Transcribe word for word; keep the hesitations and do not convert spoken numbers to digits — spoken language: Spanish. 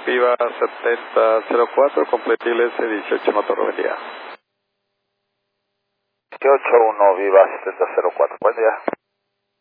Viva setenta cero cuatro, completil S dieciocho motor, buen día. dieciocho uno, Viva setenta cero cuatro, buen día.